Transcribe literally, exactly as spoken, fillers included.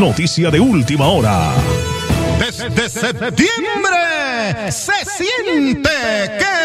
noticia de última hora. Desde septiembre se siente que